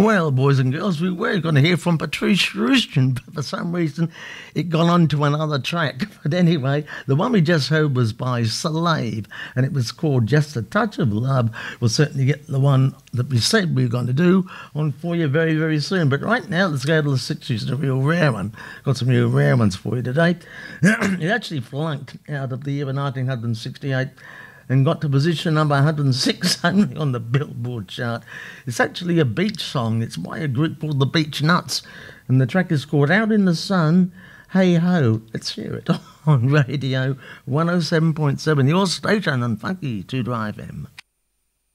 Well, boys and girls, we were going to hear from Patrice Rushen, but for some reason it got on to another track. But anyway, the one we just heard was by Slave, and it was called Just a Touch of Love. We'll certainly get the one that we said we were going to do on for you very, very soon. But right now, let's go to the 60s, a real rare one. Got some real rare ones for you today. It actually flunked out of the year of 1968 and got to position number 106 only on the Billboard chart. It's actually a beach song. It's by a group called the Beach Nuts, and the track is called Out in the Sun, Hey Ho. Let's hear it on Radio 107.7, your station on Funky 2 FM.